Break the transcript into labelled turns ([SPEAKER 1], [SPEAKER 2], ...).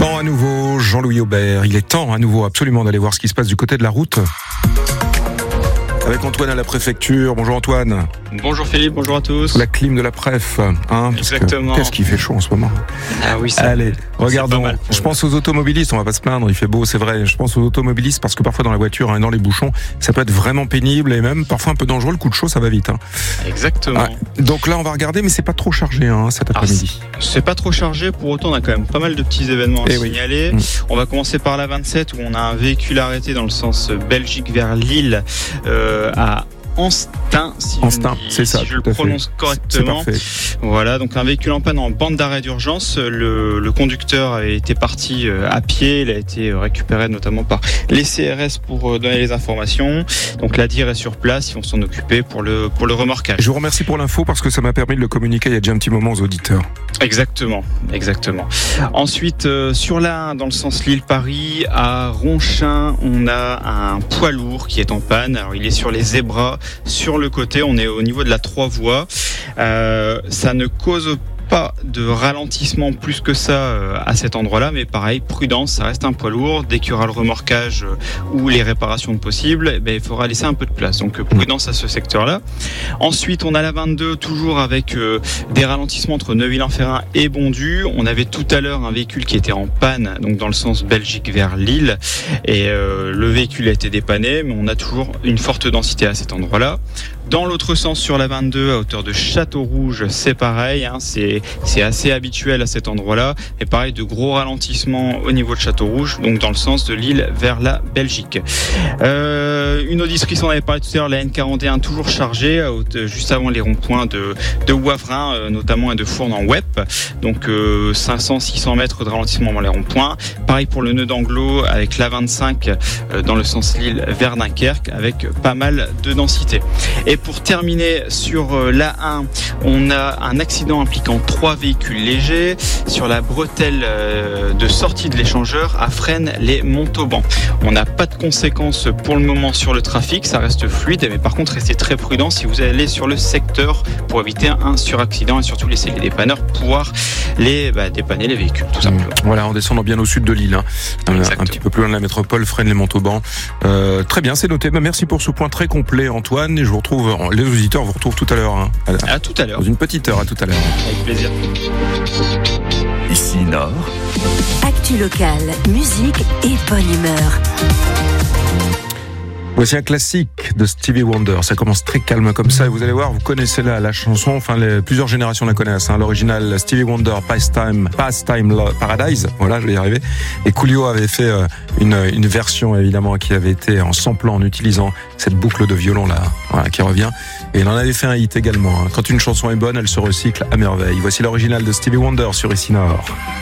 [SPEAKER 1] Temps à nouveau, Jean-Louis Aubert. Il est temps à nouveau absolument d'aller voir ce qui se passe du côté de la route. Avec Antoine à la préfecture. Bonjour Antoine.
[SPEAKER 2] Bonjour Philippe, bonjour à tous.
[SPEAKER 1] La clim de la préf, hein,
[SPEAKER 2] Exactement.
[SPEAKER 1] Qu'est-ce qu'il fait chaud en ce moment.
[SPEAKER 2] Ah oui, ça.
[SPEAKER 1] Allez, regardons.
[SPEAKER 2] Mal,
[SPEAKER 1] Je pense aux automobilistes, on va pas se plaindre, il fait beau, c'est vrai. Je pense aux automobilistes parce que parfois dans la voiture et dans les bouchons, ça peut être vraiment pénible et même parfois un peu dangereux. Le coup de chaud, ça va vite. Hein.
[SPEAKER 2] Exactement.
[SPEAKER 1] Donc là, on va regarder, mais c'est pas trop chargé cet après-midi.
[SPEAKER 2] C'est pas trop chargé, pour autant on a quand même pas mal de petits événements à signaler.
[SPEAKER 1] Oui.
[SPEAKER 2] On va commencer par la 27 où on a un véhicule arrêté dans le sens Belgique vers Lille à Anstin, si je le prononce correctement.
[SPEAKER 1] C'est parfait.
[SPEAKER 2] Voilà, donc un véhicule en panne en bande d'arrêt d'urgence. Le conducteur était parti à pied, il a été récupéré notamment par les CRS pour donner les informations. Donc la DIR est sur place, ils vont s'en occuper pour le remorquage.
[SPEAKER 1] Je vous remercie pour l'info parce que ça m'a permis de le communiquer il y a déjà un petit moment aux auditeurs.
[SPEAKER 2] Exactement. Ensuite, sur la 1, dans le sens Lille-Paris, à Ronchin, on a un poids lourd qui est en panne. Alors il est sur les zébras. Sur le côté, on est au niveau de la 3 voies. Ça ne cause pas de ralentissement plus que ça à cet endroit-là, mais pareil, prudence, ça reste un poids lourd. Dès qu'il y aura le remorquage ou les réparations possibles, il faudra laisser un peu de place. Donc prudence à ce secteur-là. Ensuite, on a la 22, toujours avec des ralentissements entre Neuville-en-Ferrain et Bondu. On avait tout à l'heure un véhicule qui était en panne, donc dans le sens Belgique vers Lille, et le véhicule a été dépanné, mais on a toujours une forte densité à cet endroit-là. Dans l'autre sens, sur la 22, à hauteur de Château-Rouge, c'est pareil, c'est assez habituel à cet endroit-là. Et pareil, de gros ralentissements au niveau de Château-Rouge, donc dans le sens de Lille vers la Belgique. Une auditrice, on avait parlé tout à l'heure, la N41 toujours chargée, juste avant les ronds-points de Wavrin, notamment, et de Fournes en Wep. Donc 500-600 mètres de ralentissement avant les ronds-points. Pareil pour le nœud d'Anglo, avec la 25 dans le sens Lille vers Dunkerque, avec pas mal de densité. Et pour terminer sur l'A1, on a un accident impliquant 3 véhicules légers sur la bretelle de sortie de l'échangeur à Fresnes-les-Montauban. On n'a pas de conséquences pour le moment sur le trafic, ça reste fluide, mais par contre restez très prudents si vous allez sur le secteur pour éviter un suraccident et surtout laisser les dépanneurs pouvoir dépanner les véhicules tout simplement.
[SPEAKER 1] Voilà, en descendant bien au sud de Lille, un petit peu plus loin de la métropole, Fresnes-les-Montauban. Très bien, c'est noté. Merci pour ce point très complet Antoine, et je vous retrouve, les auditeurs vous retrouvent tout à l'heure.
[SPEAKER 2] À tout à l'heure.
[SPEAKER 1] Dans une petite heure, à tout à l'heure.
[SPEAKER 2] Avec plaisir.
[SPEAKER 3] Ici Nord.
[SPEAKER 4] Actu locale, musique et bonne humeur.
[SPEAKER 1] Voici un classique de Stevie Wonder. Ça commence très calme comme ça et vous allez voir, vous connaissez la chanson. Plusieurs générations la connaissent. L'original Stevie Wonder, Pastime Paradise. Voilà, je vais y arriver. Et Coolio avait fait une version évidemment qui avait été en samplant, en utilisant cette boucle de violon là, qui revient. Et il en avait fait un hit également. Quand une chanson est bonne, elle se recycle à merveille. Voici l'original de Stevie Wonder sur Ici Nord.